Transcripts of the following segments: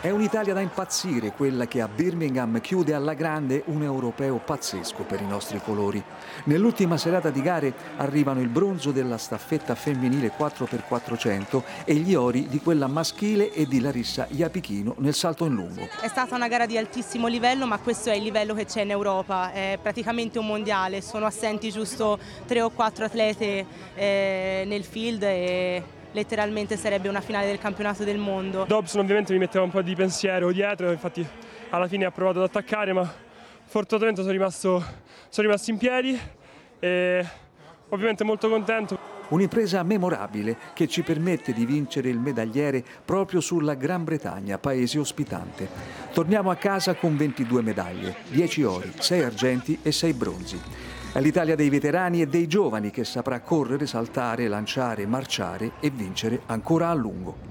È un'Italia da impazzire quella che a Birmingham chiude alla grande un europeo pazzesco per i nostri colori. Nell'ultima serata di gare arrivano il bronzo della staffetta femminile 4x400 e gli ori di quella maschile e di Larissa Iapichino nel salto in lungo. È stata una gara di altissimo livello, ma questo è il livello che c'è in Europa, è praticamente un mondiale, sono assenti giusto 3 o 4 atlete nel field e letteralmente sarebbe una finale del campionato del mondo. Dobson ovviamente mi metteva un po' di pensiero dietro, infatti alla fine ha provato ad attaccare, ma fortunatamente sono rimasto in piedi e ovviamente molto contento. Un'impresa memorabile che ci permette di vincere il medagliere proprio sulla Gran Bretagna, paese ospitante. Torniamo a casa con 22 medaglie, 10 ori, 6 argenti e 6 bronzi. È l'Italia dei veterani e dei giovani che saprà correre, saltare, lanciare, marciare e vincere ancora a lungo.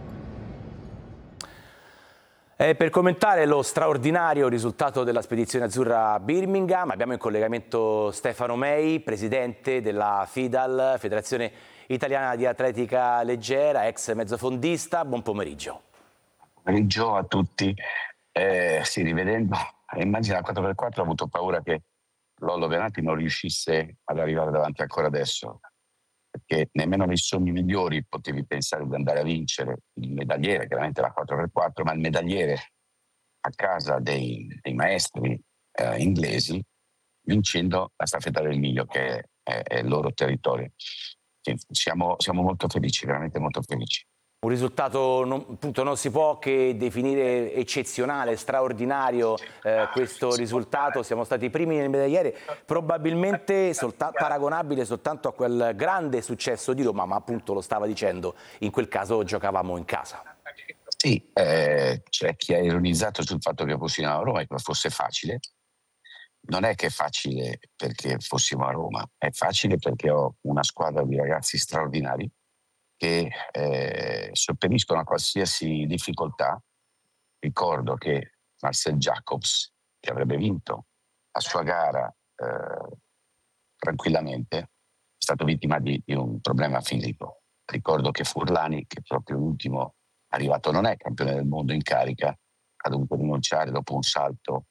Per commentare lo straordinario risultato della spedizione azzurra a Birmingham abbiamo in collegamento Stefano Mei, presidente della FIDAL, Federazione Italiana di Atletica Leggera, ex mezzofondista. Buon pomeriggio. Buon pomeriggio a tutti. Sì, rivedendo, immagino al 4x4 ho avuto paura che Lollo Venati non riuscisse ad arrivare davanti ancora adesso, perché nemmeno nei sogni migliori potevi pensare di andare a vincere il medagliere, chiaramente la 4x4, ma il medagliere a casa dei maestri inglesi, vincendo la staffetta del Miglio, che è il loro territorio. Siamo molto felici, veramente molto felici. Un risultato non si può che definire eccezionale, straordinario questo risultato. Siamo stati i primi nel medagliere, probabilmente paragonabile soltanto a quel grande successo di Roma, ma appunto lo stava dicendo, in quel caso giocavamo in casa. Sì, c'è chi ha ironizzato sul fatto che fossimo a Roma e che fosse facile. Non è che è facile perché fossimo a Roma, è facile perché ho una squadra di ragazzi straordinari che sopperiscono a qualsiasi difficoltà. Ricordo che Marcel Jacobs, che avrebbe vinto la sua gara tranquillamente, è stato vittima di un problema fisico. Ricordo che Furlani, che proprio l'ultimo arrivato non è campione del mondo in carica, ha dovuto rinunciare dopo un salto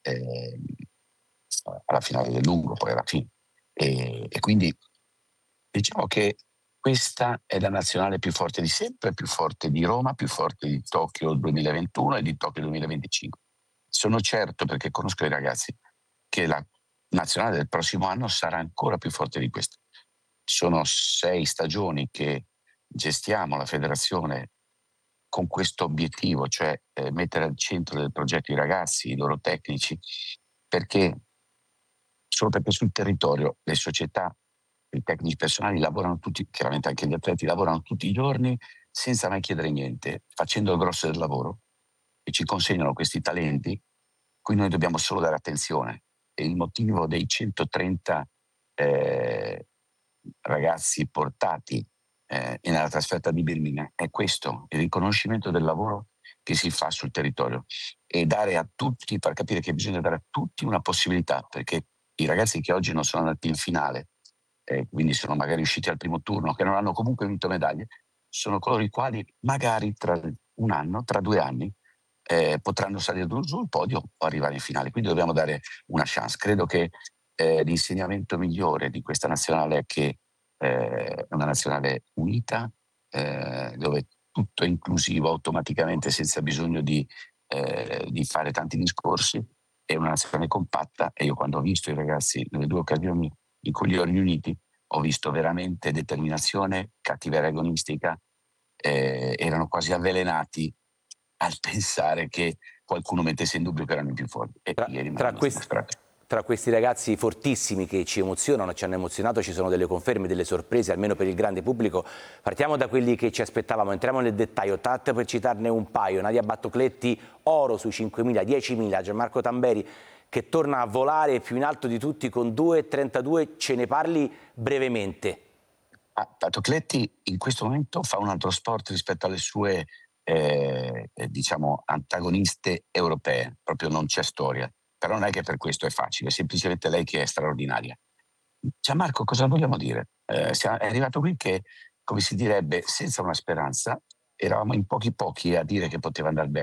alla finale del lungo, poi alla fine. E quindi diciamo che questa è la nazionale più forte di sempre, più forte di Roma, più forte di Tokyo 2021 e di Tokyo 2025. Sono certo, perché conosco i ragazzi, che la nazionale del prossimo anno sarà ancora più forte di questa. Sono 6 stagioni che gestiamo la federazione con questo obiettivo, cioè mettere al centro del progetto i ragazzi, i loro tecnici, solo perché sul territorio le società, i tecnici personali lavorano tutti, chiaramente anche gli atleti lavorano tutti i giorni senza mai chiedere niente, facendo il grosso del lavoro, e ci consegnano questi talenti cui noi dobbiamo solo dare attenzione. E il motivo dei 130 ragazzi portati nella trasferta di Birmingham è questo, il riconoscimento del lavoro che si fa sul territorio e dare a tutti, far capire che bisogna dare a tutti una possibilità, perché i ragazzi che oggi non sono andati in finale, quindi sono magari usciti al primo turno, che non hanno comunque vinto medaglie, sono coloro i quali magari tra un anno, tra 2 anni, potranno salire sul podio o arrivare in finale. Quindi dobbiamo dare una chance. Credo che l'insegnamento migliore di questa nazionale è che è una nazionale unita, dove tutto è inclusivo automaticamente senza bisogno di fare tanti discorsi, è una nazionale compatta, e io quando ho visto i ragazzi nelle 2 occasioni in cui li ho riuniti ho visto veramente determinazione, cattiveria agonistica, erano quasi avvelenati al pensare che qualcuno mettesse in dubbio che erano i più forti. E ieri mi hanno dimostrato. Tra questi ragazzi fortissimi che ci emozionano, ci hanno emozionato, ci sono delle conferme, delle sorprese, almeno per il grande pubblico. Partiamo da quelli che ci aspettavamo, entriamo nel dettaglio, tanto per citarne un paio. Nadia Battocletti, oro sui 5.000, 10.000, Gianmarco Tamberi che torna a volare più in alto di tutti con 2,32, ce ne parli brevemente. Battocletti in questo momento fa un altro sport rispetto alle sue diciamo antagoniste europee, proprio non c'è storia. Però non è che per questo è facile, è semplicemente lei che è straordinaria. Gianmarco, cosa vogliamo dire? È arrivato qui che, come si direbbe, senza una speranza, eravamo in pochi a dire che poteva andare bene.